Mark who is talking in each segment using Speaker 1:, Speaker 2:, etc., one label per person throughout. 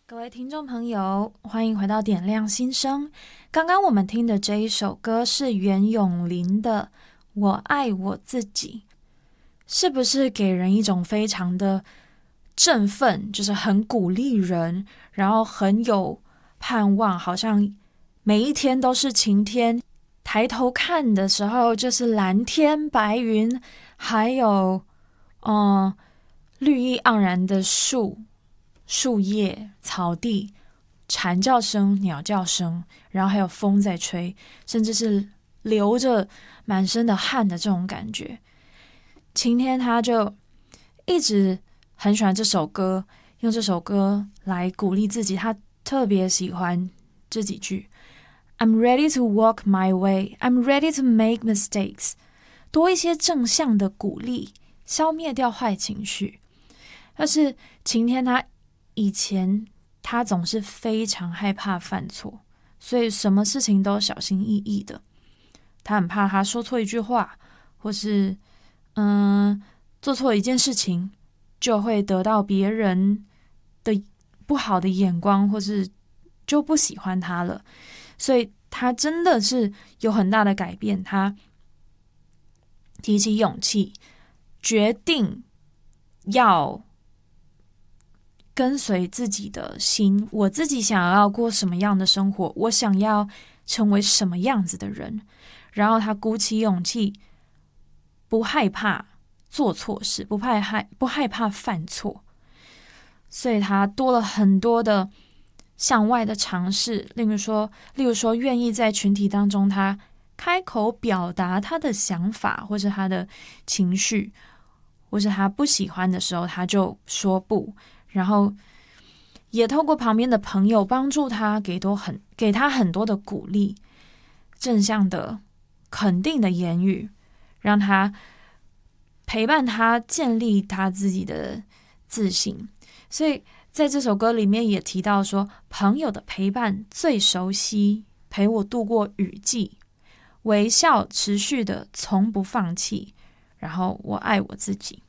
Speaker 1: 各位听众朋友，欢迎回到点亮心声。刚刚我们听的这一首歌是袁咏琳的《我爱我自己》，是不是给人一种非常的振奋，就是很鼓励人，然后很有盼望，好像每一天都是晴天，抬头看的时候就是蓝天白云，还有绿意盎然的树叶、草地、蝉叫声、鸟叫声，然后还有风在吹，甚至是流着满身的汗的这种感觉。晴天他就一直很喜欢这首歌，用这首歌来鼓励自己。他特别喜欢这几句 ：“I'm ready to walk my way, I'm ready to make mistakes。”多一些正向的鼓励，消灭掉坏情绪。但是晴天他以前他总是非常害怕犯错，所以什么事情都小心翼翼的。他很怕他说错一句话，或是做错一件事情，就会得到别人的不好的眼光，或是就不喜欢他了。所以他真的是有很大的改变，他提起勇气，决定要跟随自己的心，我自己想要过什么样的生活，我想要成为什么样子的人。然后他鼓起勇气，不害怕做错事，不害怕犯错，所以他多了很多的向外的尝试。例如说愿意在群体当中，他开口表达他的想法，或是他的情绪，或是他不喜欢的时候，他就说不。然后也透过旁边的朋友帮助他，给他很多的鼓励，正向的肯定的言语，让他陪伴他建立他自己的自信。所以在这首歌里面也提到说，朋友的陪伴最熟悉，陪我度过雨季，微笑持续的从不放弃，然后我爱我自己。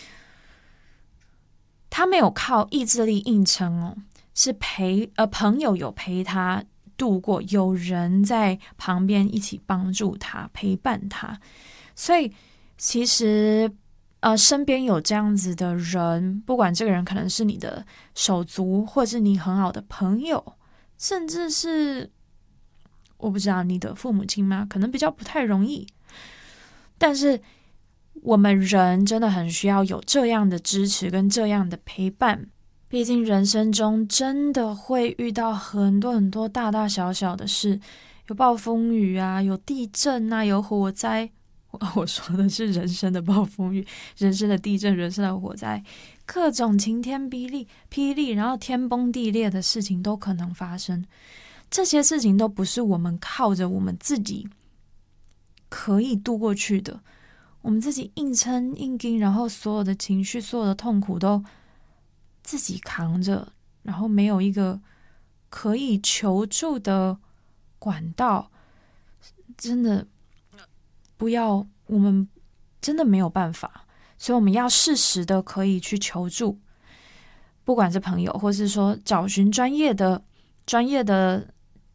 Speaker 1: 他没有靠意志力硬撑哦，是朋友有陪他度过，有人在旁边一起帮助他，陪伴他。所以其实身边有这样子的人，不管这个人可能是你的手足，或是你很好的朋友，甚至是我不知道你的父母亲吗？可能比较不太容易，但是我们人真的很需要有这样的支持跟这样的陪伴。毕竟人生中真的会遇到很多很多大大小小的事，有暴风雨啊，有地震啊，有火灾。我说的是人生的暴风雨，人生的地震，人生的火灾，各种晴天霹雳，然后天崩地裂的事情都可能发生。这些事情都不是我们靠着我们自己可以度过去的，我们自己硬撑硬盯，然后所有的情绪、所有的痛苦都自己扛着，然后没有一个可以求助的管道，真的我们真的没有办法。所以我们要适时的可以去求助，不管是朋友，或是说找寻专业的